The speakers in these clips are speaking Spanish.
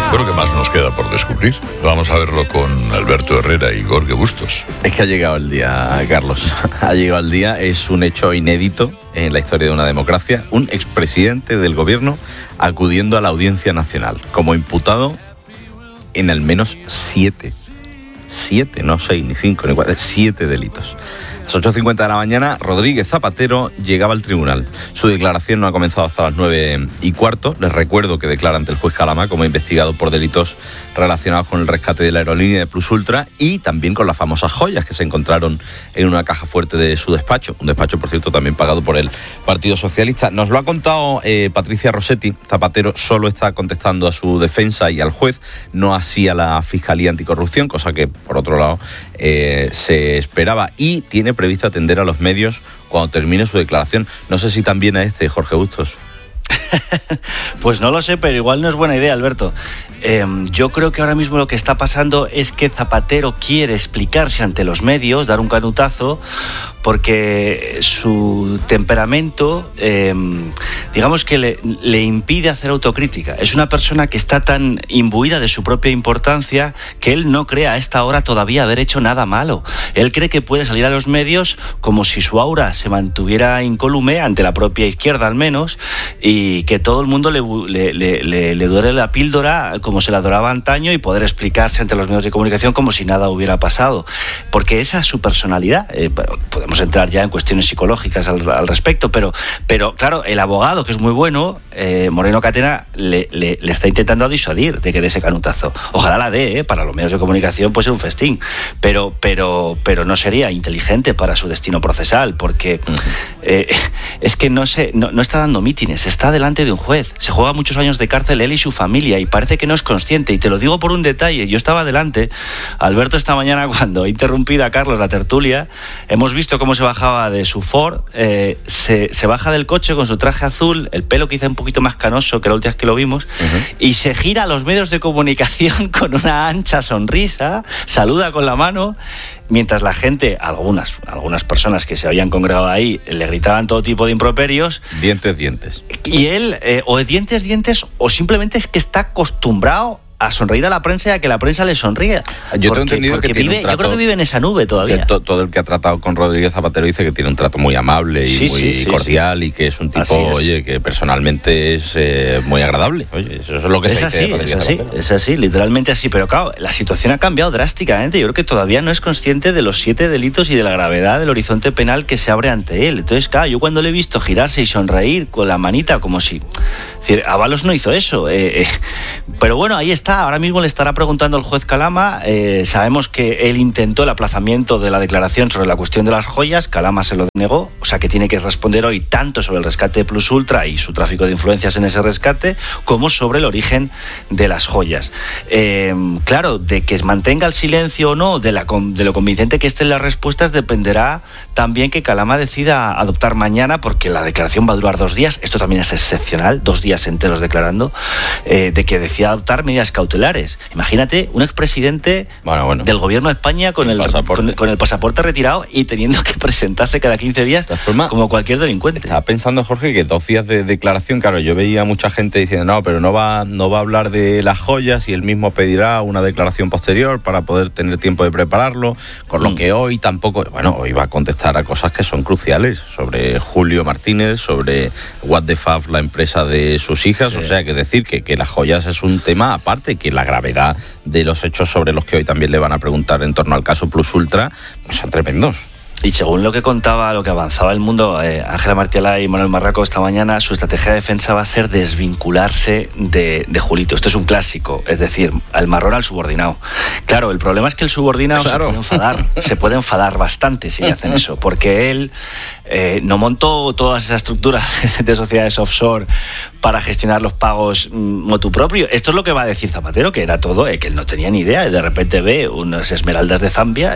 Bueno, ¿qué más nos queda por descubrir? Vamos a verlo con Alberto Herrera y Jorge Bustos. Es que ha llegado el día, Carlos. Ha llegado el día. Es un hecho inédito en la historia de una democracia. Un expresidente del gobierno acudiendo a la Audiencia Nacional como imputado en al menos 7, no 6, ni 5, ni 4, 7 delitos. A las 8:50 de la mañana, Rodríguez Zapatero llegaba al tribunal. Su declaración no ha comenzado hasta las 9:15. Les recuerdo que declara ante el juez Calama como investigado por delitos relacionados con el rescate de la aerolínea de Plus Ultra y también con las famosas joyas que se encontraron en una caja fuerte de su despacho. Un despacho, por cierto, también pagado por el Partido Socialista. Nos lo ha contado Patricia Rossetti. Zapatero solo está contestando a su defensa y al juez, no así a la Fiscalía Anticorrupción, cosa que, por otro lado, se esperaba. Y tiene previsto atender a los medios cuando termine su declaración. No sé si también a Jorge Bustos. Pues no lo sé, pero igual no es buena idea, Alberto. Yo creo que ahora mismo lo que está pasando es que Zapatero quiere explicarse ante los medios, dar un canutazo, porque su temperamento, digamos que le impide hacer autocrítica. Es una persona que está tan imbuida de su propia importancia que él no cree a esta hora todavía haber hecho nada malo. Él cree que puede salir a los medios como si su aura se mantuviera incólume ante la propia izquierda al menos, y que todo el mundo le dore la píldora como se la adoraba antaño y poder explicarse ante los medios de comunicación como si nada hubiera pasado. Porque esa es su personalidad. Podemos entrar ya en cuestiones psicológicas al respecto, pero claro, el abogado, que es muy bueno, Moreno Catena, le está intentando disuadir de que dé ese canutazo. Ojalá la dé, para los medios de comunicación puede ser un festín, pero no sería inteligente para su destino procesal, porque es que no está dando mítines, está delante de un juez, se juega muchos años de cárcel él y su familia, y parece que no es consciente, y te lo digo por un detalle. Yo estaba delante, Alberto, esta mañana cuando he interrumpido a Carlos la tertulia, hemos visto cómo se bajaba de su Ford, se baja del coche con su traje azul, el pelo quizá un poquito más canoso que la última vez que lo vimos, y se gira a los medios de comunicación con una ancha sonrisa, saluda con la mano, mientras la gente, algunas personas que se habían congregado ahí, le gritaban todo tipo de improperios. Dientes. Y él, o dientes, o simplemente es que está acostumbrado a sonreír a la prensa y a que la prensa le sonría. Yo tengo entendido que tiene un trato... Yo creo que vive en esa nube todavía. Todo el que ha tratado con Rodríguez Zapatero dice que tiene un trato muy amable y muy cordial, y que es un tipo, que personalmente es muy agradable. Oye, eso es lo que se dice de Rodríguez Zapatero. Es así, literalmente así. Pero claro, la situación ha cambiado drásticamente. Yo creo que todavía no es consciente de los 7 delitos y de la gravedad del horizonte penal que se abre ante él. Entonces, claro, yo cuando le he visto girarse y sonreír con la manita como si... Es decir, Ábalos no hizo eso. Pero bueno, ahí está. Ahora mismo le estará preguntando el juez Calama. Sabemos que él intentó el aplazamiento de la declaración sobre la cuestión de las joyas. Calama se lo denegó. O sea que tiene que responder hoy tanto sobre el rescate de Plus Ultra y su tráfico de influencias en ese rescate, como sobre el origen de las joyas. Claro, de que mantenga el silencio o no, de lo convincente que estén las respuestas, dependerá también que Calama decida adoptar mañana, porque la declaración va a durar 2 días. Esto también es excepcional, 2 días enteros declarando, de que decida adoptar medidas cautelares. Imagínate un expresidente del gobierno de España con el pasaporte retirado y teniendo que presentarse cada 15 días como cualquier delincuente. Estaba pensando, Jorge, que 2 días de declaración, claro, yo veía mucha gente diciendo no, pero no va a hablar de las joyas, y él mismo pedirá una declaración posterior para poder tener tiempo de prepararlo, con lo que hoy tampoco, hoy va a contestar a cosas que son cruciales, sobre Julio Martínez, sobre What the Fuck, la empresa de sus hijas, o sea, que decir que las joyas es un tema aparte, que la gravedad de los hechos sobre los que hoy también le van a preguntar en torno al caso Plus Ultra, pues son tremendos. Y según lo que avanzaba el mundo, Ángela Martialá y Manuel Marraco esta mañana, su estrategia de defensa va a ser desvincularse de Julito. Esto es un clásico, es decir, al marrón al subordinado. Claro, el problema es que el subordinado se puede enfadar bastante si hacen eso, porque él no montó toda esa estructura de sociedades offshore para gestionar los pagos motu propio. Esto es lo que va a decir Zapatero, que era todo, que él no tenía ni idea, y de repente ve unas esmeraldas de Zambia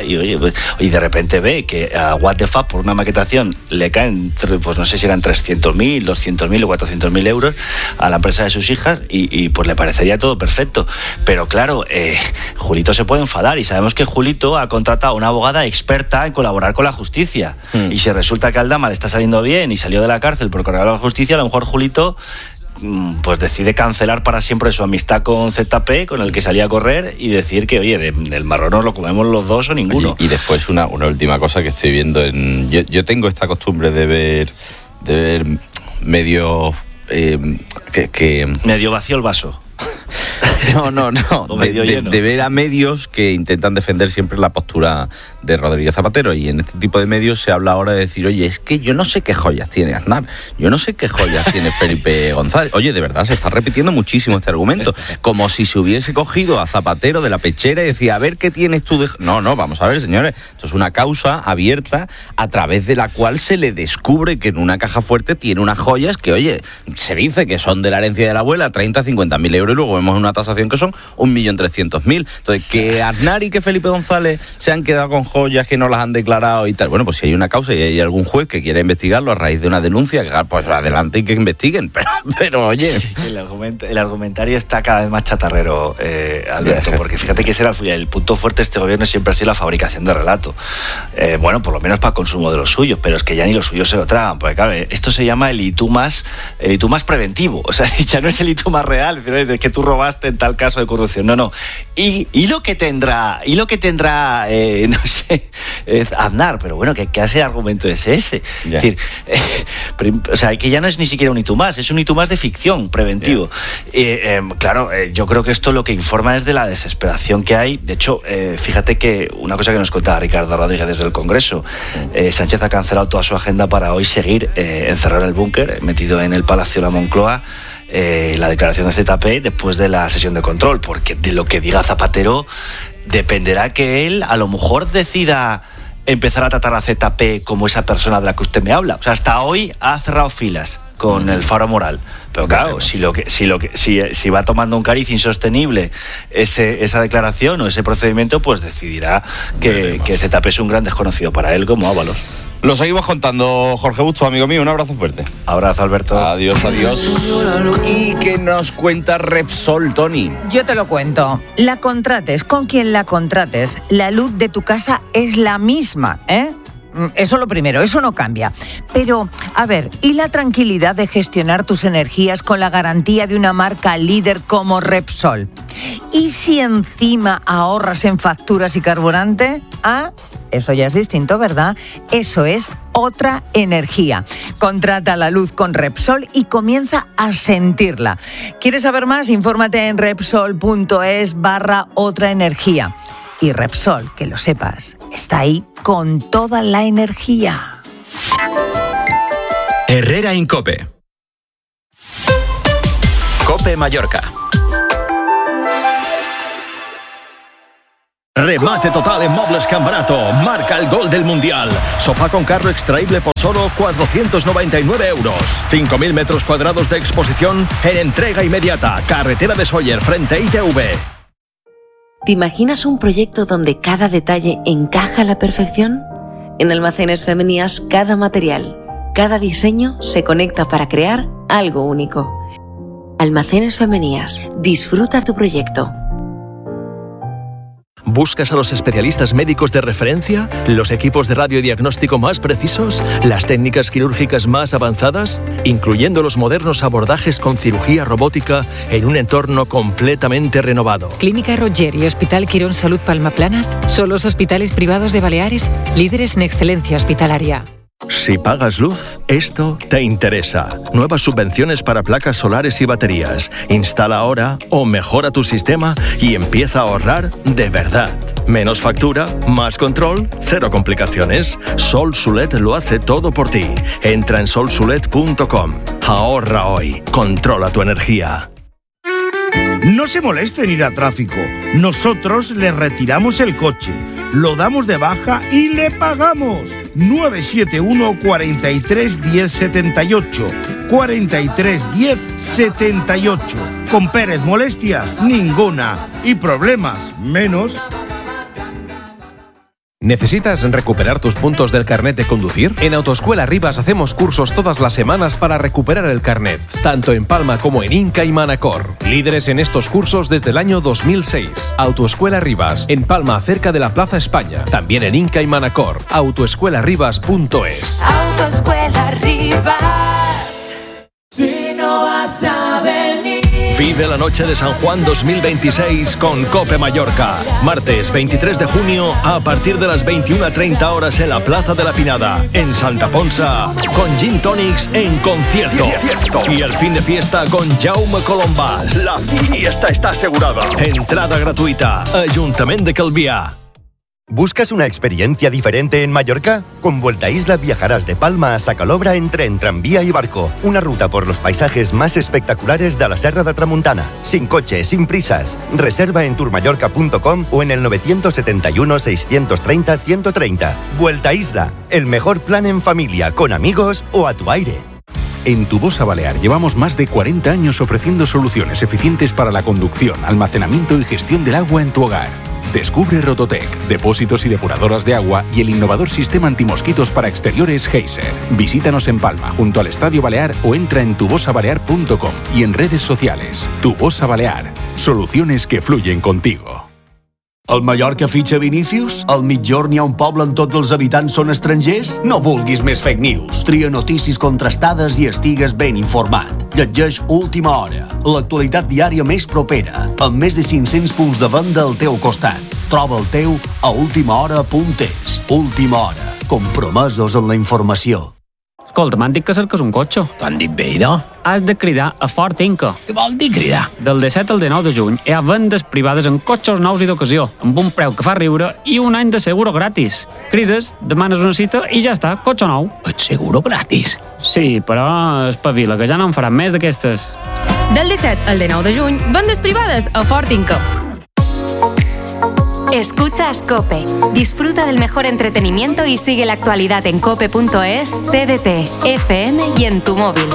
y de repente ve que a What the Fuck por una maquetación le caen, pues no sé si eran 300.000, 200.000 o 400.000 euros a la empresa de sus hijas, y pues le parecería todo perfecto. Pero claro, Julito se puede enfadar, y sabemos que Julito ha contratado a una abogada experta en colaborar con la justicia. Y si resulta que Aldama le está saliendo bien y salió de la cárcel por colaborar con la justicia, a lo mejor Julito pues decide cancelar para siempre su amistad con ZP, con el que salía a correr, y decir que, oye, del marrón nos lo comemos los dos o ninguno. Oye, y después una última cosa que estoy viendo yo tengo esta costumbre de ver medios que medio vacío el vaso. No. De ver a medios que intentan defender siempre la postura de Rodríguez Zapatero, y en este tipo de medios se habla ahora de decir, oye, es que yo no sé qué joyas tiene Aznar, yo no sé qué joyas tiene Felipe González. Oye, de verdad, se está repitiendo muchísimo este argumento, como si se hubiese cogido a Zapatero de la pechera y decía, a ver qué tienes tú de... No, vamos a ver, señores, esto es una causa abierta a través de la cual se le descubre que en una caja fuerte tiene unas joyas que, oye, se dice que son de la herencia de la abuela, 30-50.000 euros, y luego vemos una tasación que son 1.300.000. Entonces, que Aznar y que Felipe González se han quedado con joyas que no las han declarado y tal. Bueno, pues si hay una causa y hay algún juez que quiera investigarlo a raíz de una denuncia, pues adelante y que investiguen. Pero oye... El argumentario está cada vez más chatarrero, Alberto, porque fíjate que ese era el punto fuerte de este gobierno, siempre ha sido la fabricación de relato. Bueno, por lo menos para consumo de los suyos, pero es que ya ni los suyos se lo tragan, porque claro, esto se llama el y tú más preventivo. O sea, ya no es el y tú más real, es decir, que tú robaste en tal caso de corrupción. No. Y lo que tendrá, no sé, Aznar, pero bueno, ¿qué hace de argumento es ese? Yeah. Es decir, o sea, que ya no es ni siquiera un y tú más, es un y tú más de ficción preventivo. Yeah. Claro, yo creo que esto lo que informa es de la desesperación que hay. De hecho, fíjate que una cosa que nos contaba Ricardo Rodríguez desde el Congreso, Sánchez ha cancelado toda su agenda para hoy seguir encerrado en el búnker, metido en el Palacio de la Moncloa, la declaración de ZP después de la sesión de control, porque de lo que diga Zapatero dependerá que él a lo mejor decida empezar a tratar a ZP como esa persona de la que usted me habla. O sea, hasta hoy ha cerrado filas con el Faro Moral. Pero claro, si va tomando un cariz insostenible esa declaración o ese procedimiento, pues decidirá que ZP es un gran desconocido para él, como Ábalos. Lo seguimos contando, Jorge Bustos, amigo mío. Un abrazo fuerte. Abrazo, Alberto. Adiós. ¿Y qué nos cuenta Repsol, Tony? Yo te lo cuento. La contrates, con quien la contrates, la luz de tu casa es la misma, ¿eh? Eso lo primero, eso no cambia. Pero, a ver, ¿y la tranquilidad de gestionar tus energías con la garantía de una marca líder como Repsol? ¿Y si encima ahorras en facturas y carburante? Ah, eso ya es distinto, ¿verdad? Eso es otra energía. Contrata la luz con Repsol y comienza a sentirla. ¿Quieres saber más? Infórmate en Repsol.es/otra energía. Y Repsol, que lo sepas, está ahí con toda la energía. Herrera Incope. Cope Mallorca. Remate total en Mobles Can Barato. Marca el gol del Mundial. Sofá con carro extraíble por solo 499 euros. 5.000 metros cuadrados de exposición en entrega inmediata. Carretera de Sóller frente a ITV. ¿Te imaginas un proyecto donde cada detalle encaja a la perfección? En Almacenes Femenías, cada material, cada diseño se conecta para crear algo único. Almacenes Femenías. Disfruta tu proyecto. ¿Buscas a los especialistas médicos de referencia? ¿Los equipos de radiodiagnóstico más precisos? ¿Las técnicas quirúrgicas más avanzadas? Incluyendo los modernos abordajes con cirugía robótica en un entorno completamente renovado. Clínica Roger y Hospital Quirón Salud Palma Planas son los hospitales privados de Baleares, líderes en excelencia hospitalaria. Si pagas luz, esto te interesa. Nuevas subvenciones para placas solares y baterías. Instala ahora o mejora tu sistema y empieza a ahorrar de verdad. Menos factura, más control, cero complicaciones. Solsulet lo hace todo por ti. Entra en solsulet.com. Ahorra hoy. Controla tu energía. No se moleste en ir a tráfico. Nosotros le retiramos el coche, lo damos de baja y le pagamos. 971 43 10 78 43 10 78. Con Pérez, molestias ninguna y problemas menos. ¿Necesitas recuperar tus puntos del carnet de conducir? En Autoescuela Rivas hacemos cursos todas las semanas para recuperar el carnet, tanto en Palma como en Inca y Manacor. Líderes en estos cursos desde el año 2006. Autoescuela Rivas, en Palma, cerca de la Plaza España. También en Inca y Manacor. Autoescuelarivas.es. Autoescuela Rivas. Si no vas a Vive la noche de San Juan 2026 con COPE Mallorca. Martes 23 de junio a partir de las 21:30 horas en la Plaza de la Pinada, en Santa Ponsa, con Gin Tonics en concierto. Y el fin de fiesta con Jaume Colombás. La fiesta está asegurada. Entrada gratuita. Ayuntamiento de Calviá. ¿Buscas una experiencia diferente en Mallorca? Con Vuelta Isla viajarás de Palma a Sacalobra en tren, tranvía y barco. Una ruta por los paisajes más espectaculares de la Serra de Tramuntana. Sin coche, sin prisas. Reserva en tourmallorca.com o en el 971 630 130. Vuelta Isla, el mejor plan en familia, con amigos o a tu aire. En Tubosa Balear llevamos más de 40 años ofreciendo soluciones eficientes para la conducción, almacenamiento y gestión del agua en tu hogar. Descubre Rototec, depósitos y depuradoras de agua y el innovador sistema antimosquitos para exteriores Geyser. Visítanos en Palma, junto al Estadio Balear, o entra en tubosabalear.com y en redes sociales. Tubosa Balear, soluciones que fluyen contigo. Al Mallorca fitxa Vinícius? Al Migjorn hi ha un poble on tots els habitants són estrangers? No vulguis més fake news. Tria notícies contrastades i estigues ben informat. Llegeix Última Hora, l'actualitat diària més propera, amb més de 500 punts de venda al teu costat. Troba el teu a ultimahora.es. Última Hora, compromesos en la informació. Escolta, m'han dit que cerques un cotxe. T'han dit bé, idò? Has de cridar a Ford Inca. Què vol dir cridar? Del 17 al 19 de juny hi ha vendes privades en cotxes nous i d'ocasió, amb un preu que fa riure i un any de seguro gratis. Crides, demanes una cita i ja està, cotxe nou. Et seguro gratis? Sí, però espavila, que ja no en faran més d'aquestes. Del 17 al 19 de juny, vendes privades a Ford Inca. Escuchas COPE. Disfruta del mejor entretenimiento y sigue la actualidad en cope.es, TDT, FM y en tu móvil.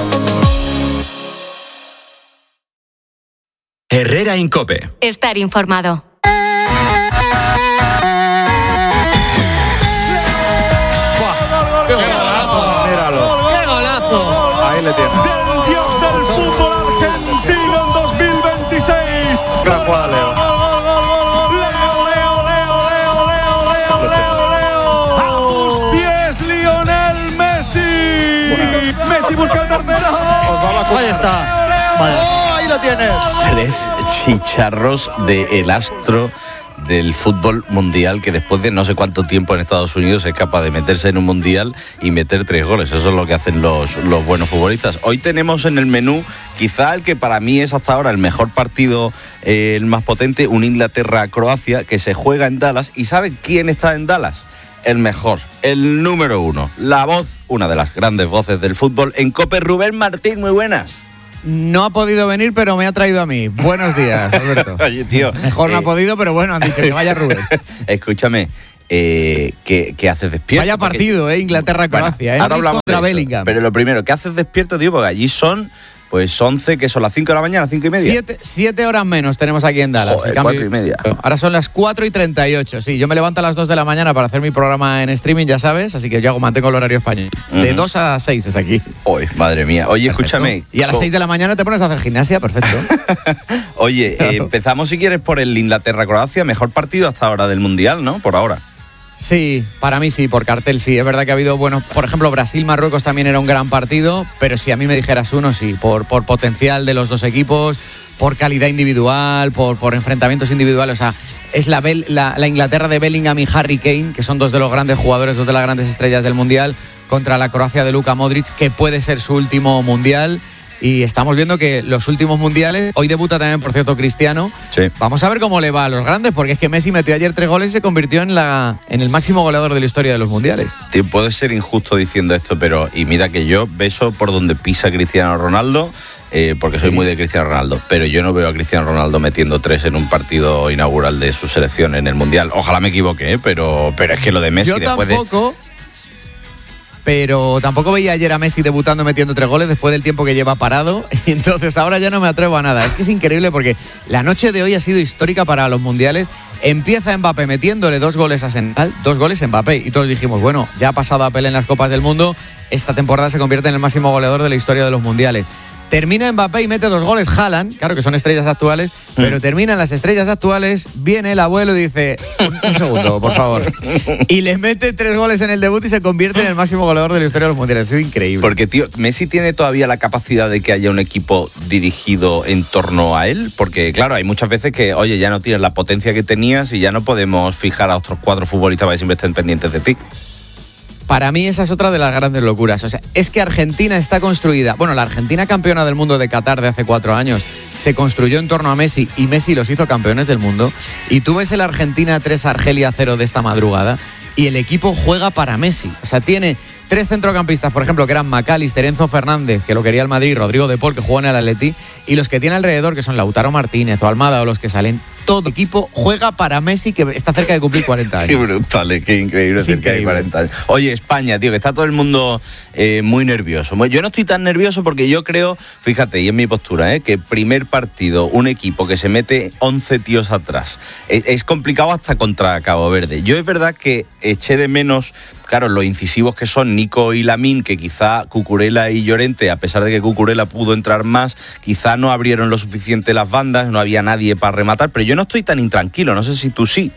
Herrera en COPE. Estar informado. ¡Qué golazo! ¡Míralo! ¡Qué golazo! Ahí le tienes. Del dios del fútbol argentino en 2026. Gran jugada, Leo. Messi busca el tercero. Ahí está. Vale. Oh, ahí lo tienes. 3 chicharros del astro del fútbol mundial, que después de no sé cuánto tiempo en Estados Unidos es capaz de meterse en un mundial y meter 3 goles. Eso es lo que hacen los buenos futbolistas. Hoy tenemos en el menú quizá el que para mí es hasta ahora el mejor partido, el más potente, un Inglaterra-Croacia, que se juega en Dallas. ¿Y sabe quién está en Dallas? El mejor, el número 1, la voz, una de las grandes voces del fútbol en COPE, Rubén Martín. Muy buenas. No ha podido venir, pero me ha traído a mí. Buenos días, Alberto. Oye, tío. Mejor no ha podido, pero bueno, han dicho que vaya Rubén. Escúchame, ¿qué haces despierto? Vaya partido, Inglaterra-Croacia. Bueno, ahora hablamos de Bellingham. Pero lo primero, ¿qué haces despierto, tío? Porque allí son... Pues 11, que son las 5 de la mañana, 5:30. 7 horas menos tenemos aquí en Dallas. Joder, 4:30. Ahora son las 4:38. Sí, yo me levanto a las 2 de la mañana para hacer mi programa en streaming, ya sabes, así que yo mantengo el horario español. De 2 a 6 es aquí. Uy, madre mía. Oye, perfecto. Escúchame. Y a las 6 de la mañana te pones a hacer gimnasia, perfecto. Oye, empezamos si quieres por el Inglaterra-Croacia, mejor partido hasta ahora del Mundial, ¿no? Por ahora. Sí, para mí sí, por cartel sí. Es verdad que ha habido, bueno, por ejemplo, Brasil-Marruecos también era un gran partido, pero si a mí me dijeras uno, sí, por potencial de los dos equipos, por calidad individual, por enfrentamientos individuales. O sea, es la Inglaterra de Bellingham y Harry Kane, que son dos de los grandes jugadores, dos de las grandes estrellas del Mundial, contra la Croacia de Luka Modric, que puede ser su último Mundial. Y estamos viendo que los últimos mundiales, hoy debuta también, por cierto, Cristiano. Sí. Vamos a ver cómo le va a los grandes, porque es que Messi metió ayer 3 goles y se convirtió en el máximo goleador de la historia de los mundiales. Tío, puede ser injusto diciendo esto, pero y mira que yo beso por donde pisa Cristiano Ronaldo, porque soy muy de Cristiano Ronaldo, pero yo no veo a Cristiano Ronaldo metiendo 3 en un partido inaugural de su selección en el Mundial. Ojalá me equivoque, pero es que lo de Messi yo después tampoco, pero tampoco veía ayer a Messi debutando metiendo 3 goles después del tiempo que lleva parado, y entonces ahora ya no me atrevo a nada. Es que es increíble porque la noche de hoy ha sido histórica para los mundiales. Empieza Mbappé metiéndole 2 goles a Senegal, 2 goles Mbappé, y todos dijimos, bueno, ya ha pasado a Pelé en las Copas del Mundo, esta temporada se convierte en el máximo goleador de la historia de los mundiales. Termina Mbappé y mete 2 goles Haaland, claro que son estrellas actuales, pero terminan las estrellas actuales, viene el abuelo y dice, un segundo, por favor, y le mete 3 goles en el debut y se convierte en el máximo goleador de la historia de los mundiales. Es increíble. Porque, tío, ¿Messi tiene todavía la capacidad de que haya un equipo dirigido en torno a él? Porque, claro, hay muchas veces que, oye, ya no tienes la potencia que tenías y ya no podemos fijar a otros 4 futbolistas para que siempre estén pendientes de ti. Para mí esa es otra de las grandes locuras. O sea, es que Argentina está construida... Bueno, la Argentina campeona del mundo de Qatar de hace 4 años se construyó en torno a Messi y Messi los hizo campeones del mundo. Y tú ves el Argentina 3, Argelia 0 de esta madrugada y el equipo juega para Messi. O sea, tiene 3 centrocampistas, por ejemplo, que eran McAllister, Enzo Fernández, que lo quería el Madrid, Rodrigo de Paul, que jugó en el Atleti, y los que tiene alrededor, que son Lautaro Martínez o Almada o los que salen, todo equipo juega para Messi, que está cerca de cumplir 40 años. Qué brutal, qué increíble, cerca de 40 años. Oye, España, tío, que está todo el mundo muy nervioso. Yo no estoy tan nervioso porque yo creo, fíjate, y es mi postura, que primer partido, un equipo que se mete 11 tíos atrás, es complicado hasta contra Cabo Verde. Yo es verdad que eché de menos... Claro, los incisivos que son Nico y Lamine, que quizá Cucurella y Llorente, a pesar de que Cucurella pudo entrar más, quizá no abrieron lo suficiente las bandas, no había nadie para rematar, pero yo no estoy tan intranquilo, no sé si tú sí.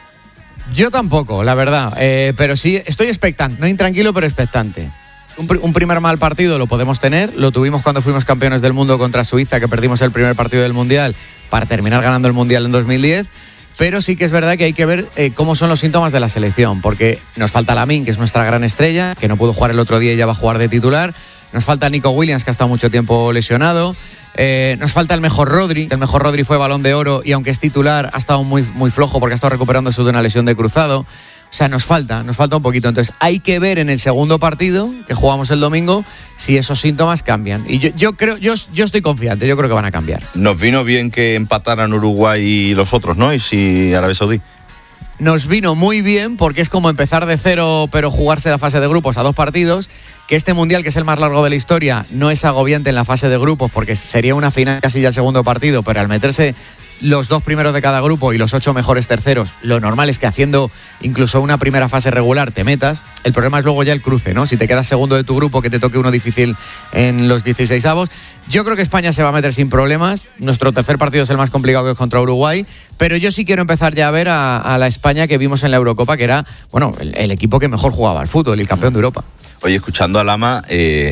Yo tampoco, la verdad, pero sí estoy expectante, no intranquilo, pero expectante. Un primer mal partido lo podemos tener, lo tuvimos cuando fuimos campeones del mundo contra Suiza, que perdimos el primer partido del Mundial para terminar ganando el Mundial en 2010. Pero sí que es verdad que hay que ver cómo son los síntomas de la selección, porque nos falta Lamine, que es nuestra gran estrella, que no pudo jugar el otro día y ya va a jugar de titular. Nos falta Nico Williams, que ha estado mucho tiempo lesionado. Nos falta el mejor Rodri. El mejor Rodri fue Balón de Oro y aunque es titular ha estado muy, muy flojo porque ha estado recuperándose de una lesión de cruzado. O sea, nos falta un poquito. Entonces hay que ver en el segundo partido, que jugamos el domingo, si esos síntomas cambian. Y yo estoy confiante, yo creo que van a cambiar. Nos vino bien que empataran Uruguay y los otros, ¿no? Y si Arabia Saudí. Nos vino muy bien porque es como empezar de cero, pero jugarse la fase de grupos a 2 partidos. Que este Mundial, que es el más largo de la historia, no es agobiante en la fase de grupos porque sería una final casi ya el segundo partido, pero al meterse los 2 primeros de cada grupo y los 8 mejores terceros, lo normal es que haciendo incluso una primera fase regular te metas. El problema es luego ya el cruce, ¿no? Si te quedas segundo de tu grupo, que te toque uno difícil en los 16avos. Yo creo que España se va a meter sin problemas. Nuestro tercer partido es el más complicado, que es contra Uruguay, pero yo sí quiero empezar ya a ver a la España que vimos en la Eurocopa, que era, bueno, el equipo que mejor jugaba al fútbol y el campeón de Europa. Oye, escuchando a Lama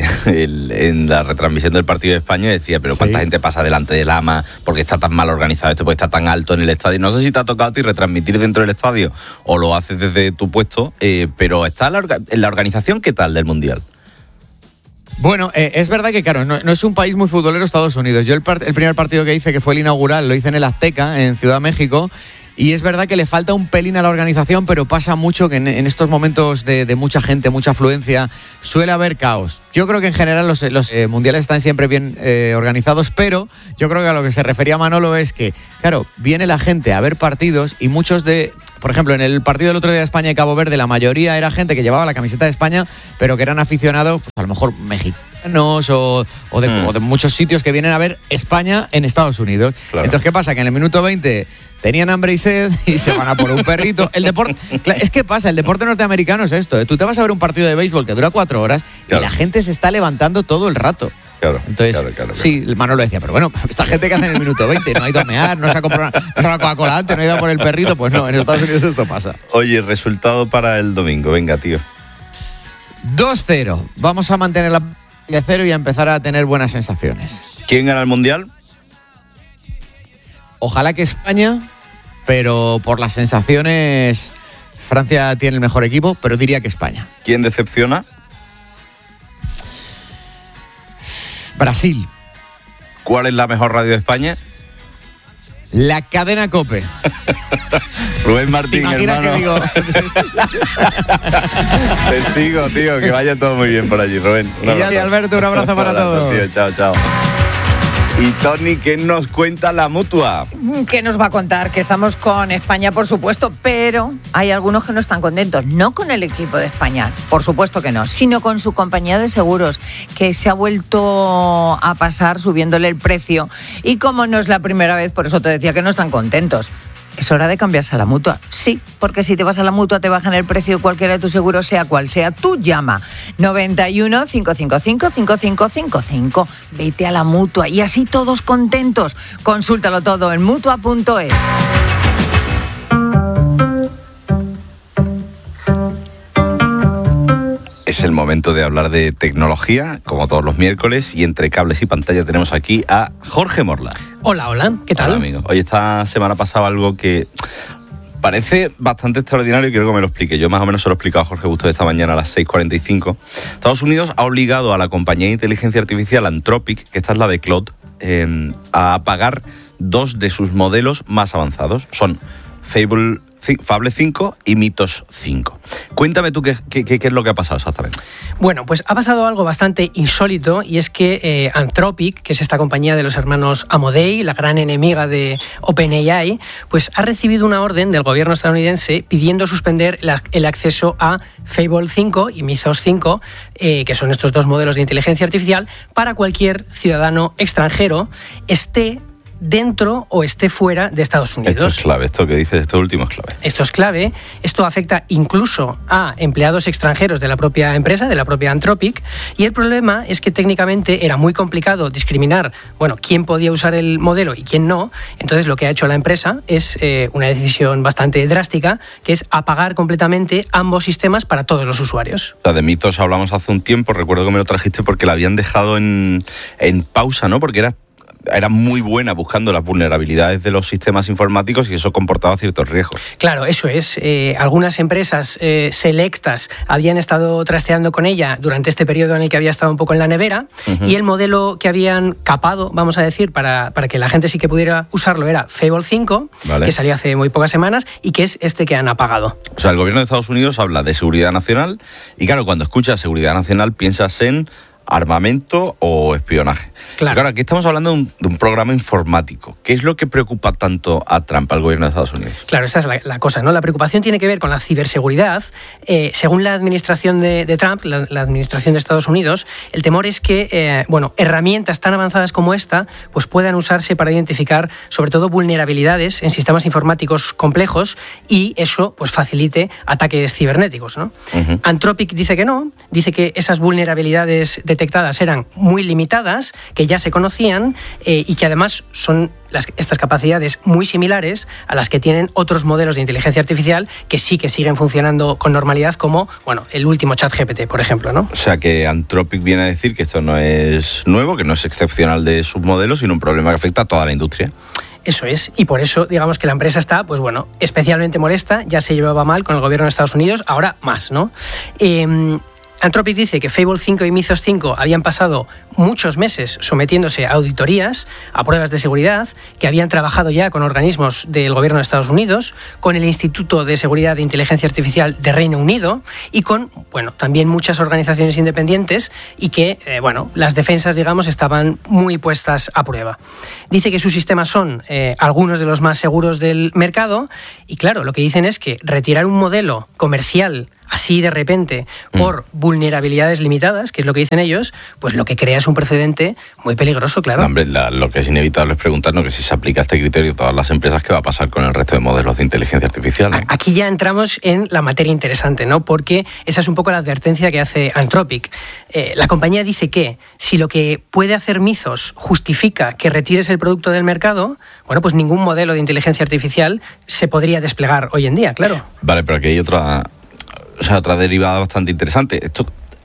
en la retransmisión del partido de España, decía, pero ¿cuánta gente pasa delante de Lama? Porque está tan mal organizado esto, porque está tan alto en el estadio. No sé si te ha tocado a ti retransmitir dentro del estadio o lo haces desde tu puesto, pero está en la organización, ¿qué tal del Mundial? Bueno, es verdad que, claro, no es un país muy futbolero Estados Unidos. Yo el primer partido que hice, que fue el inaugural, lo hice en el Azteca, en Ciudad México. Y es verdad que le falta un pelín a la organización, pero pasa mucho que en estos momentos de mucha gente, mucha afluencia, suele haber caos. Yo creo que en general los mundiales están siempre bien organizados, pero yo creo que a lo que se refería Manolo es que, claro, viene la gente a ver partidos y muchos por ejemplo, en el partido del otro día de España y Cabo Verde, la mayoría era gente que llevaba la camiseta de España, pero que eran aficionados, pues a lo mejor mexicanos o de muchos sitios que vienen a ver España en Estados Unidos. Claro. Entonces, ¿qué pasa? Que en el minuto 20 tenían hambre y sed y se van a por un perrito. El deporte, es que pasa, el deporte norteamericano es esto. Tú te vas a ver un partido de béisbol que dura 4 horas y la gente se está levantando todo el rato. Claro, entonces, claro. Sí, Manolo decía, pero bueno, esta gente que hace en el minuto 20, no ha ido a mear, no se ha comprado una Coca-Cola antes, no ha ido a por el perrito, pues no, en Estados Unidos esto pasa. Oye, resultado para el domingo, venga, tío. 2-0, vamos a mantener la de 0 y a empezar a tener buenas sensaciones. ¿Quién gana el Mundial? Ojalá que España, pero por las sensaciones, Francia tiene el mejor equipo, pero diría que España. ¿Quién decepciona? Brasil. ¿Cuál es la mejor radio de España? La cadena COPE. Rubén Martín, hermano. Que digo... Te sigo, tío, que vaya todo muy bien por allí, Rubén. Y Alberto, un abrazo para todos. Tío, chao, chao. Y Tony, ¿qué nos cuenta la Mutua? ¿Qué nos va a contar? Que estamos con España, por supuesto, pero hay algunos que no están contentos. No con el equipo de España, por supuesto que no, sino con su compañía de seguros, que se ha vuelto a pasar subiéndole el precio. Y como no es la primera vez, por eso te decía que no están contentos. es hora de cambiarse a la Mutua. Sí, porque si te vas a la Mutua te bajan el precio de cualquiera de tus seguros, sea cual sea. Tú llama 91 555 5555. Vete a la Mutua y así todos contentos. Consúltalo todo en Mutua.es. Es el momento de hablar de tecnología, como todos los miércoles, y entre cables y pantalla tenemos aquí a Jorge Morla. Hola, ¿qué tal? Hola, amigo. Hoy esta semana pasaba algo que parece bastante extraordinario y quiero que me lo explique. Yo más o menos se lo he explicado a Jorge Busto esta mañana a las 6:45. Estados Unidos ha obligado a la compañía de inteligencia artificial Anthropic, que esta es la de Claude, a apagar 2 de sus modelos más avanzados. Son Fable 5 y Mythos 5. Cuéntame tú qué es lo que ha pasado exactamente. Bueno, pues ha pasado algo bastante insólito y es que Anthropic, que es esta compañía de los hermanos Amodei, la gran enemiga de OpenAI, pues ha recibido una orden del gobierno estadounidense pidiendo suspender el acceso a Fable 5 y Mythos 5, que son estos 2 modelos de inteligencia artificial, para cualquier ciudadano extranjero, esté dentro o esté fuera de Estados Unidos. Esto es clave, esto que dices, esto último es clave. Esto es clave, esto afecta incluso a empleados extranjeros de la propia empresa, de la propia Anthropic, y el problema es que técnicamente era muy complicado discriminar, quién podía usar el modelo y quién no. Entonces lo que ha hecho la empresa es una decisión bastante drástica, que es apagar completamente ambos sistemas para todos los usuarios. O sea, de Mythos hablamos hace un tiempo, recuerdo que me lo trajiste porque la habían dejado en pausa, ¿no? Porque era muy buena buscando las vulnerabilidades de los sistemas informáticos y eso comportaba ciertos riesgos. Claro, eso es. Algunas empresas selectas habían estado trasteando con ella durante este periodo en el que había estado un poco en la nevera, y el modelo que habían capado, vamos a decir, para que la gente sí que pudiera usarlo era Fable 5, ¿vale?, que salió hace muy pocas semanas y que es este que han apagado. O sea, el gobierno de Estados Unidos habla de seguridad nacional y claro, cuando escuchas seguridad nacional piensas en armamento o espionaje. Claro. Ahora, aquí estamos hablando de un programa informático. ¿Qué es lo que preocupa tanto a Trump, al gobierno de Estados Unidos? Claro, esta es la cosa, ¿no? La preocupación tiene que ver con la ciberseguridad. Según la administración de Trump, la administración de Estados Unidos, el temor es que, herramientas tan avanzadas como esta, pues puedan usarse para identificar, sobre todo, vulnerabilidades en sistemas informáticos complejos y eso, pues, facilite ataques cibernéticos, ¿no? Anthropic dice que no, dice que esas vulnerabilidades detectadas eran muy limitadas, que ya se conocían y que además son estas capacidades muy similares a las que tienen otros modelos de inteligencia artificial que sí que siguen funcionando con normalidad, como el último ChatGPT, por ejemplo, ¿no? O sea que Anthropic viene a decir que esto no es nuevo, que no es excepcional de sus modelos, sino un problema que afecta a toda la industria. Eso es, y por eso digamos que la empresa está, especialmente molesta. Ya se llevaba mal con el gobierno de Estados Unidos, ahora más, ¿no? Anthropic dice que Fable 5 y Mythos 5 habían pasado muchos meses sometiéndose a auditorías, a pruebas de seguridad, que habían trabajado ya con organismos del gobierno de Estados Unidos, con el Instituto de Seguridad de Inteligencia Artificial de Reino Unido y con, también muchas organizaciones independientes y que, las defensas, digamos, estaban muy puestas a prueba. Dice que sus sistemas son algunos de los más seguros del mercado y, claro, lo que dicen es que retirar un modelo comercial así de repente por vulnerabilidades limitadas, que es lo que dicen ellos, pues lo que crea es un precedente muy peligroso, claro. No, hombre, lo que es inevitable es preguntarnos que si se aplica este criterio a todas las empresas, ¿qué va a pasar con el resto de modelos de inteligencia artificial, ¿no? Aquí ya entramos en la materia interesante, ¿no? Porque esa es un poco la advertencia que hace Anthropic. La compañía dice que si lo que puede hacer Mythos justifica que retires el producto del mercado, pues ningún modelo de inteligencia artificial se podría desplegar hoy en día, claro. Vale, pero aquí hay otra derivada bastante interesante. Esto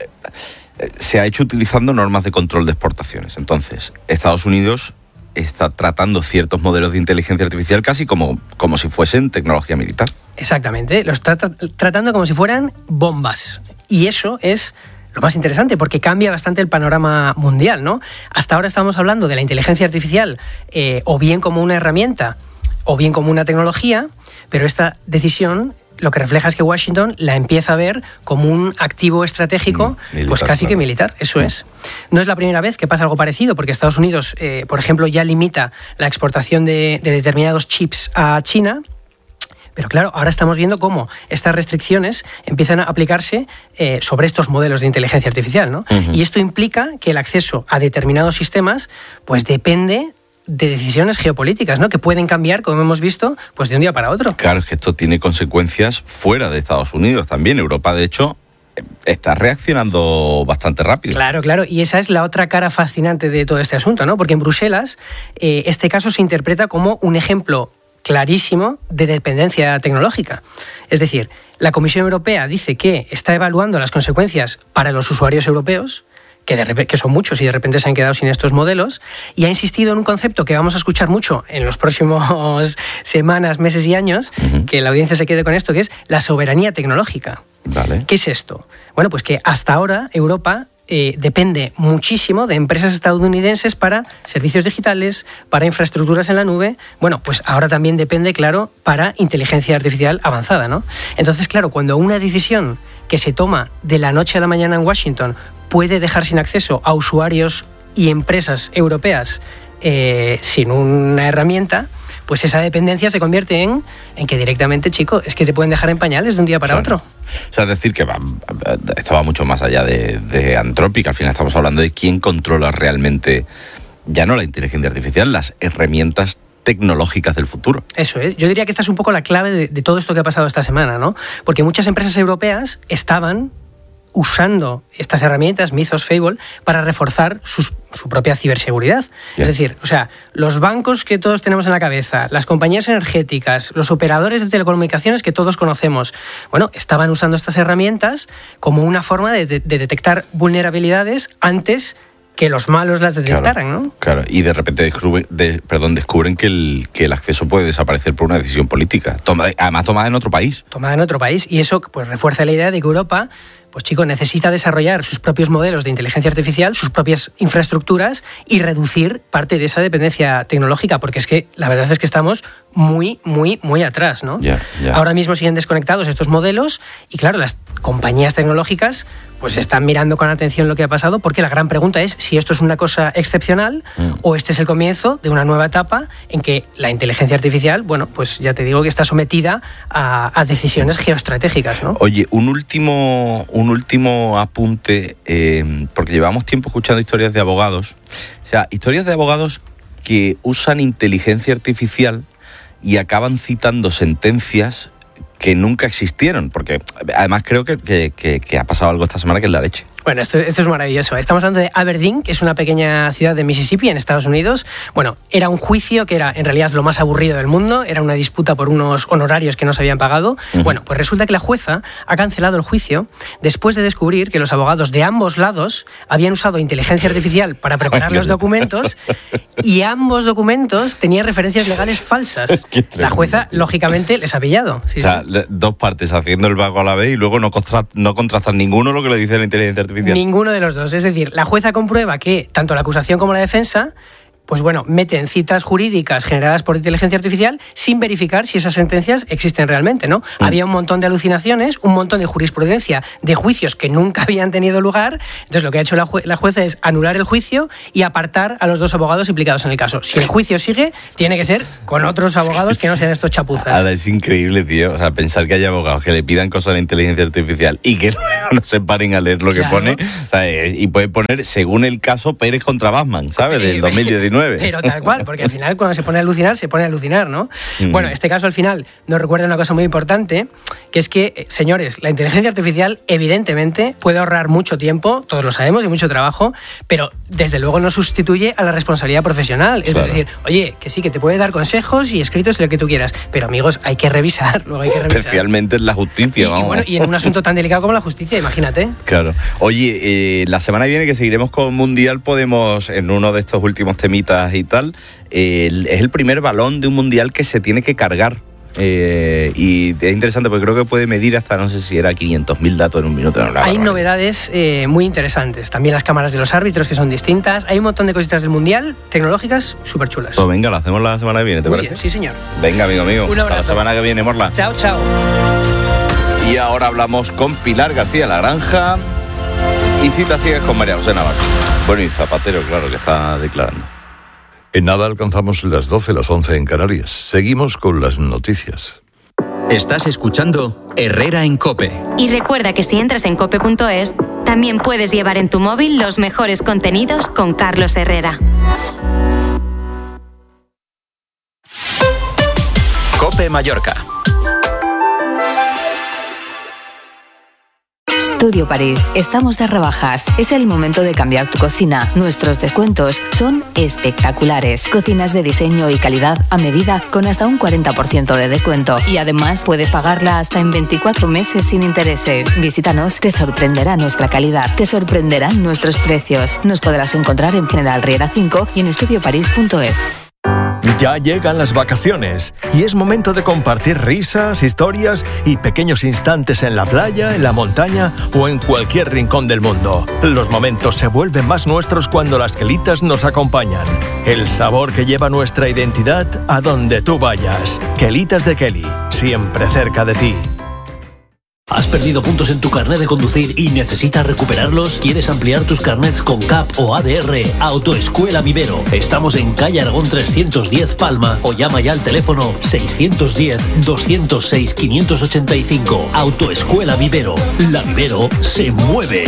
se ha hecho utilizando normas de control de exportaciones. Entonces, Estados Unidos está tratando ciertos modelos de inteligencia artificial casi como si fuesen tecnología militar. Exactamente, los está tratando como si fueran bombas. Y eso es lo más interesante, porque cambia bastante el panorama mundial, ¿no? Hasta ahora estamos hablando de la inteligencia artificial o bien como una herramienta o bien como una tecnología, pero esta decisión lo que refleja es que Washington la empieza a ver como un activo estratégico, militar, casi que militar, eso es. No es la primera vez que pasa algo parecido, porque Estados Unidos, por ejemplo, ya limita la exportación de determinados chips a China. Pero claro, ahora estamos viendo cómo estas restricciones empiezan a aplicarse sobre estos modelos de inteligencia artificial, ¿no? Y esto implica que el acceso a determinados sistemas pues depende de decisiones geopolíticas, ¿no? Que pueden cambiar, como hemos visto, pues de un día para otro. Claro, es que esto tiene consecuencias fuera de Estados Unidos también. Europa, de hecho, está reaccionando bastante rápido. Claro, claro, y esa es la otra cara fascinante de todo este asunto, ¿no? Porque en Bruselas este caso se interpreta como un ejemplo clarísimo de dependencia tecnológica. Es decir, la Comisión Europea dice que está evaluando las consecuencias para los usuarios europeos, que son muchos y de repente se han quedado sin estos modelos, y ha insistido en un concepto que vamos a escuchar mucho en los próximos semanas, meses y años, que la audiencia se quede con esto, que es la soberanía tecnológica. Vale. ¿Qué es esto? Bueno, pues que hasta ahora Europa depende muchísimo de empresas estadounidenses para servicios digitales, para infraestructuras en la nube. Bueno, pues ahora también depende, claro, para inteligencia artificial avanzada, ¿no? Entonces, claro, cuando una decisión que se toma de la noche a la mañana en Washington puede dejar sin acceso a usuarios y empresas europeas sin una herramienta, pues esa dependencia se convierte en que directamente, chico, es que te pueden dejar en pañales de un día para otro. O sea, es decir, que esto va mucho más allá de Anthropic. Al final estamos hablando de quién controla realmente, ya no la inteligencia artificial, las herramientas tecnológicas del futuro. Eso es. Yo diría que esta es un poco la clave de todo esto que ha pasado esta semana, ¿no? Porque muchas empresas europeas estaban usando estas herramientas, Mythos, Fable, para reforzar su propia ciberseguridad. Yeah. Es decir, o sea, los bancos que todos tenemos en la cabeza, las compañías energéticas, los operadores de telecomunicaciones que todos conocemos, bueno, estaban usando estas herramientas como una forma de detectar vulnerabilidades antes que los malos las detectaran, ¿no? Claro, y de repente descubren que el acceso puede desaparecer por una decisión política, además tomada en otro país. Tomada en otro país, y eso pues refuerza la idea de que Europa, pues chico, necesita desarrollar sus propios modelos de inteligencia artificial, sus propias infraestructuras y reducir parte de esa dependencia tecnológica, porque es que la verdad es que estamos muy, muy, muy atrás, ¿no? Ahora mismo siguen desconectados estos modelos y claro, las compañías tecnológicas pues están mirando con atención lo que ha pasado, porque la gran pregunta es si esto es una cosa excepcional o este es el comienzo de una nueva etapa en que la inteligencia artificial, bueno, pues ya te digo que está sometida a decisiones geoestratégicas, ¿no? Oye, un último apunte, porque llevamos tiempo escuchando historias de abogados, o sea, historias de abogados que usan inteligencia artificial y acaban citando sentencias que nunca existieron, porque además creo que ha pasado algo esta semana que es la leche. Bueno, esto es maravilloso. Estamos hablando de Aberdeen, que es una pequeña ciudad de Mississippi, en Estados Unidos. Bueno, era un juicio que era en realidad lo más aburrido del mundo, era una disputa por unos honorarios que no se habían pagado. Bueno, pues resulta que la jueza ha cancelado el juicio después de descubrir que los abogados de ambos lados habían usado inteligencia artificial para preparar los documentos y ambos documentos tenían referencias legales falsas. La jueza, lógicamente, les ha pillado. Sí, o sea, dos partes haciendo el vago a la vez y luego no contrastan ninguno lo que le dice la inteligencia artificial. Ninguno de los dos. Es decir, la jueza comprueba que tanto la acusación como la defensa, pues bueno, meten citas jurídicas generadas por inteligencia artificial sin verificar si esas sentencias existen realmente, ¿no? Había un montón de alucinaciones, un montón de jurisprudencia de juicios que nunca habían tenido lugar. Entonces lo que ha hecho la jueza es anular el juicio y apartar a los dos abogados implicados en el caso. Si el juicio sigue, tiene que ser con otros abogados que no sean estos chapuzas. Ahora es increíble, tío. O sea, pensar que hay abogados que le pidan cosas a la inteligencia artificial y que no se paren a leer lo que pone. O sea, y puede poner, según el caso, Pérez contra Batman, ¿sabes? Del 2019. Pero tal cual, porque al final cuando se pone a alucinar, ¿no? Bueno, este caso al final nos recuerda una cosa muy importante, que es que, señores, la inteligencia artificial evidentemente puede ahorrar mucho tiempo, todos lo sabemos, y mucho trabajo, pero desde luego no sustituye a la responsabilidad profesional. Es decir, oye, que sí, que te puede dar consejos y escritos y lo que tú quieras, pero amigos, hay que revisar, luego hay que revisar. Especialmente en la justicia, vamos. Y, bueno, y en un asunto tan delicado como la justicia, imagínate. Claro. Oye, la semana que viene que seguiremos con Mundial, podemos, en uno de estos últimos temitas y tal, es el primer balón de un mundial que se tiene que cargar. Y es interesante porque creo que puede medir hasta, no sé si era 500.000 datos en un minuto. No, hay novedades muy interesantes. También las cámaras de los árbitros, que son distintas. Hay un montón de cositas del mundial, tecnológicas, súper chulas. Pues venga, lo hacemos la semana que viene, ¿te parece? Bien, sí, señor. Venga, amigo mío. Un abrazo. Hasta la semana que viene, Morla. Chao, chao. Y ahora hablamos con Pilar García La Granja y citas ciegas con María José Navarro. Bueno, y Zapatero, claro, que está declarando. En nada alcanzamos las 12, las 11 en Canarias. Seguimos con las noticias. Estás escuchando Herrera en COPE. Y recuerda que si entras en cope.es, también puedes llevar en tu móvil los mejores contenidos con Carlos Herrera. COPE Mallorca. Studio París, estamos de rebajas. Es el momento de cambiar tu cocina. Nuestros descuentos son espectaculares. Cocinas de diseño y calidad a medida con hasta un 40% de descuento. Y además puedes pagarla hasta en 24 meses sin intereses. Visítanos, te sorprenderá nuestra calidad. Te sorprenderán nuestros precios. Nos podrás encontrar en General Riera 5 y en estudioparís.es. Ya llegan las vacaciones y es momento de compartir risas, historias y pequeños instantes en la playa, en la montaña o en cualquier rincón del mundo. Los momentos se vuelven más nuestros cuando las Quelitas nos acompañan. El sabor que lleva nuestra identidad a donde tú vayas. Quelitas de Kelly, siempre cerca de ti. ¿Has perdido puntos en tu carnet de conducir y necesitas recuperarlos? ¿Quieres ampliar tus carnets con CAP o ADR? Autoescuela Vivero. Estamos en calle Aragón 310 Palma o llama ya al teléfono 610-206-585. Autoescuela Vivero. La Vivero se mueve.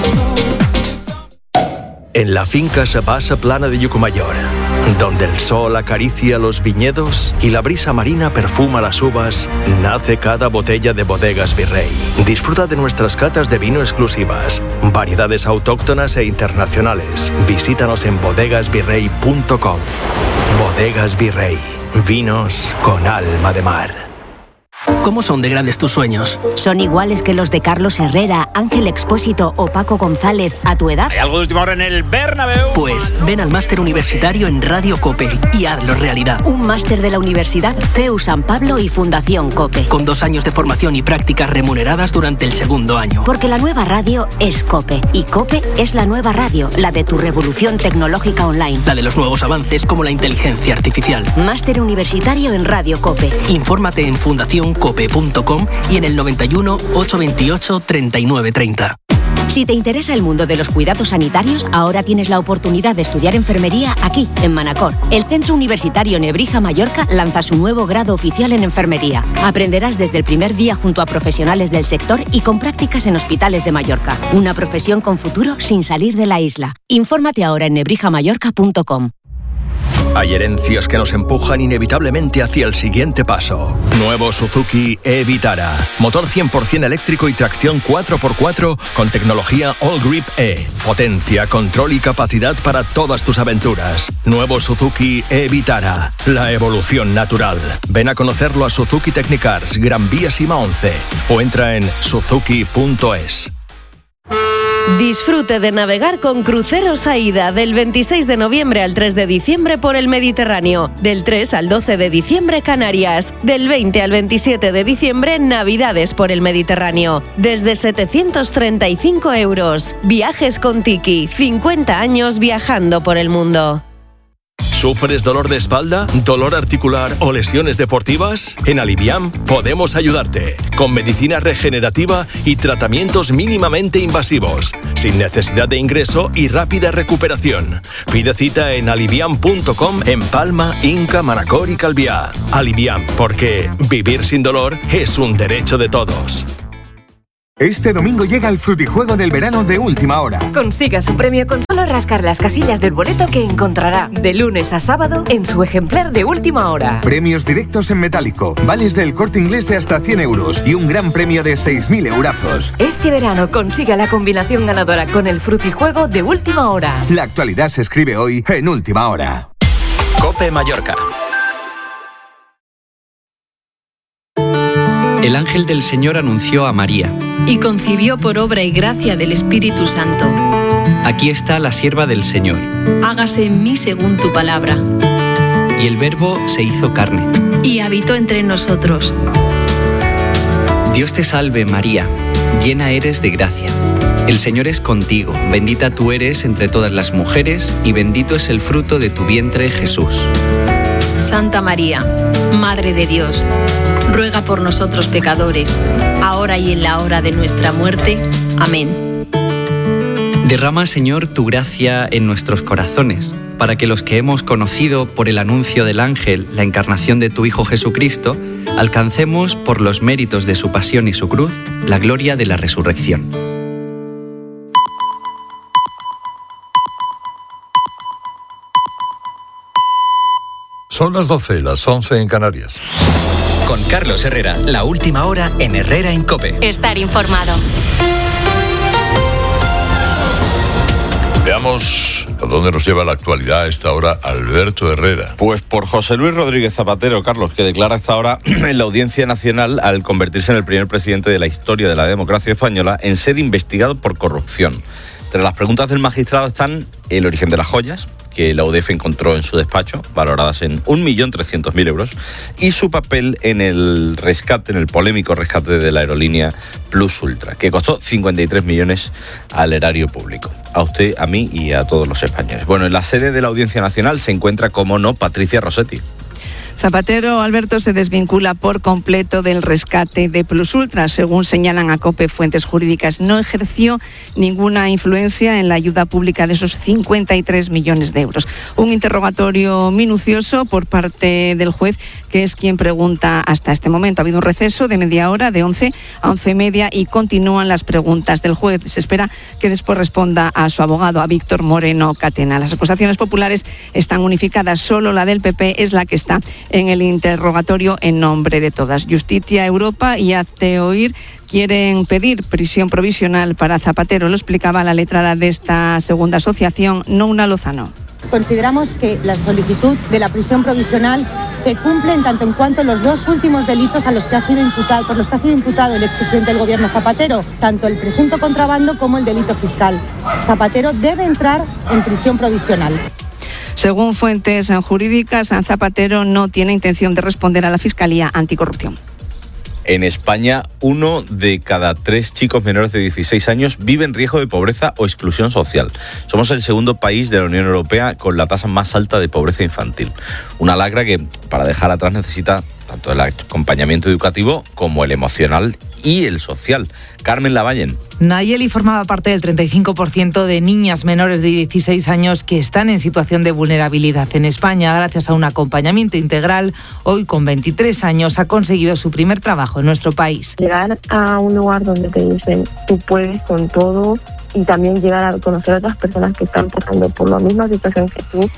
En la finca Sabasa Plana de Yucumayor, donde el sol acaricia los viñedos y la brisa marina perfuma las uvas, nace cada botella de Bodegas Virrey. Disfruta de nuestras catas de vino exclusivas, variedades autóctonas e internacionales. Visítanos en bodegasvirrey.com. Bodegas Virrey, vinos con alma de mar. ¿Cómo son de grandes tus sueños? ¿Son iguales que los de Carlos Herrera, Ángel Expósito o Paco González a tu edad? ¿Hay algo de última hora en el Bernabéu? Pues ven al máster universitario en Radio COPE y hazlo realidad. Un máster de la Universidad CEU San Pablo y Fundación COPE. Con 2 años de formación y prácticas remuneradas durante el segundo año. Porque la nueva radio es COPE. Y COPE es la nueva radio, la de tu revolución tecnológica online. La de los nuevos avances como la inteligencia artificial. Máster universitario en Radio COPE. Infórmate en fundacioncope.com y en el 91 828 3930. Si te interesa el mundo de los cuidados sanitarios, ahora tienes la oportunidad de estudiar enfermería aquí, en Manacor. El Centro Universitario Nebrija Mallorca lanza su nuevo grado oficial en enfermería. Aprenderás desde el primer día junto a profesionales del sector y con prácticas en hospitales de Mallorca. Una profesión con futuro sin salir de la isla. Infórmate ahora en nebrijamallorca.com. Hay herencias que nos empujan inevitablemente hacia el siguiente paso. Nuevo Suzuki e-Vitara. Motor 100% eléctrico y tracción 4x4 con tecnología All Grip E. Potencia, control y capacidad para todas tus aventuras. Nuevo Suzuki e-Vitara. La evolución natural. Ven a conocerlo a Suzuki Technicars, Gran Vía Sima 11 o entra en suzuki.es. Disfrute de navegar con Cruceros AIDA del 26 de noviembre al 3 de diciembre por el Mediterráneo, del 3 al 12 de diciembre Canarias, del 20 al 27 de diciembre Navidades por el Mediterráneo, desde 735 €. Viajes con Tiki, 50 años viajando por el mundo. ¿Sufres dolor de espalda, dolor articular o lesiones deportivas? En Aliviam podemos ayudarte, con medicina regenerativa y tratamientos mínimamente invasivos, sin necesidad de ingreso y rápida recuperación. Pide cita en aliviam.com en Palma, Inca, Manacor y Calviá. Aliviam, porque vivir sin dolor es un derecho de todos. Este domingo llega el frutijuego del verano de última hora. Consiga su premio con solo rascar las casillas del boleto que encontrará de lunes a sábado en su ejemplar de última hora. Premios directos en metálico, vales del Corte Inglés de hasta 100 € y un gran premio de 6.000 eurazos. Este verano consiga la combinación ganadora con el frutijuego de última hora. La actualidad se escribe hoy en última hora. COPE Mallorca. El ángel del Señor anunció a María. Y concibió por obra y gracia del Espíritu Santo. Aquí está la sierva del Señor. Hágase en mí según tu palabra. Y el Verbo se hizo carne. Y habitó entre nosotros. Dios te salve, María, llena eres de gracia. El Señor es contigo, bendita tú eres entre todas las mujeres, y bendito es el fruto de tu vientre, Jesús. Santa María, Madre de Dios, ruega por nosotros pecadores, ahora y en la hora de nuestra muerte. Amén. Derrama, Señor, tu gracia en nuestros corazones, para que los que hemos conocido por el anuncio del ángel la encarnación de tu Hijo Jesucristo, alcancemos, por los méritos de su pasión y su cruz, la gloria de la resurrección. Son las 12, las 11 en Canarias. Con Carlos Herrera, la última hora en Herrera en COPE. Estar informado. Veamos a dónde nos lleva la actualidad a esta hora Alberto Herrera. Pues por José Luis Rodríguez Zapatero, Carlos, que declara a esta hora en la Audiencia Nacional al convertirse en el primer presidente de la historia de la democracia española en ser investigado por corrupción. Entre las preguntas del magistrado están el origen de las joyas, que la UDF encontró en su despacho, valoradas en 1.300.000 euros, y su papel en el rescate, en el polémico rescate de la aerolínea Plus Ultra, que costó 53 millones al erario público. A usted, a mí y a todos los españoles. Bueno, en la sede de la Audiencia Nacional se encuentra, como no, Patricia Rossetti. Zapatero, Alberto, se desvincula por completo del rescate de Plus Ultra. Según señalan a COPE fuentes jurídicas, no ejerció ninguna influencia en la ayuda pública de esos 53 millones de euros. Un interrogatorio minucioso por parte del juez, que es quien pregunta hasta este momento. Ha habido un receso de media hora, de 11 a 11:30, y continúan las preguntas del juez. Se espera que después responda a su abogado, a Víctor Moreno Catena. Las acusaciones populares están unificadas. Solo la del PP es la que está en el interrogatorio en nombre de todas. Justicia, Europa y Hazte Oír quieren pedir prisión provisional para Zapatero. Lo explicaba la letrada de esta segunda asociación, Nouna Lozano. Consideramos que la solicitud de la prisión provisional se cumple en tanto en cuanto los dos últimos delitos por los que ha sido imputado el expresidente del gobierno Zapatero, tanto el presunto contrabando como el delito fiscal. Zapatero debe entrar en prisión provisional. Según fuentes jurídicas, Zapatero no tiene intención de responder a la Fiscalía Anticorrupción. En España, 1 de cada 3 chicos menores de 16 años vive en riesgo de pobreza o exclusión social. Somos el segundo país de la Unión Europea con la tasa más alta de pobreza infantil. Una lacra que, para dejar atrás, necesita tanto el acompañamiento educativo como el emocional y el social. Carmen Lavallen. Nayeli formaba parte del 35% de niñas menores de 16 años que están en situación de vulnerabilidad en España. Gracias a un acompañamiento integral, hoy con 23 años ha conseguido su primer trabajo en nuestro país. Llegar a un lugar donde te dicen tú puedes con todo, y también llegar a conocer a otras personas que están pasando por la misma situación que tú,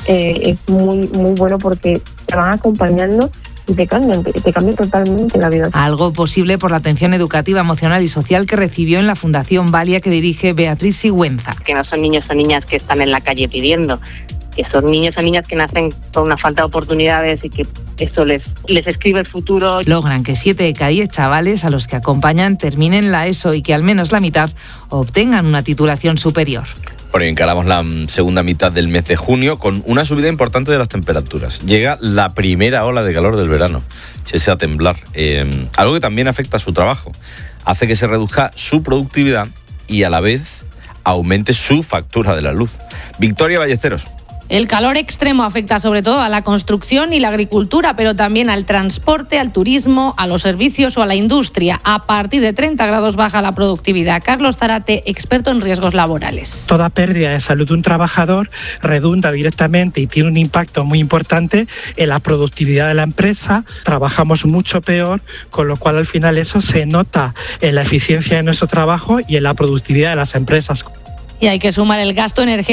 es muy, muy bueno, porque te van acompañando y te cambian totalmente la vida. Algo posible por la atención educativa, emocional y social que recibió en la Fundación Valia, que dirige Beatriz Sigüenza. Que no son niños o niñas que están en la calle pidiendo, que son niños o niñas que nacen con una falta de oportunidades y que eso les escribe el futuro. Logran que 7 de cada 10 chavales a los que acompañan terminen la ESO y que al menos la mitad obtengan una titulación superior. Bueno, encaramos la segunda mitad del mes de junio con una subida importante de las temperaturas. Llega la primera ola de calor del verano. Echese a temblar. Algo que también afecta a su trabajo. Hace que se reduzca su productividad y a la vez aumente su factura de la luz. Victoria Ballesteros. El calor extremo afecta sobre todo a la construcción y la agricultura, pero también al transporte, al turismo, a los servicios o a la industria. A partir de 30 grados baja la productividad. Carlos Zarate, experto en riesgos laborales. Toda pérdida de salud de un trabajador redunda directamente y tiene un impacto muy importante en la productividad de la empresa. Trabajamos mucho peor, con lo cual al final eso se nota en la eficiencia de nuestro trabajo y en la productividad de las empresas. Y hay que sumar el gasto energético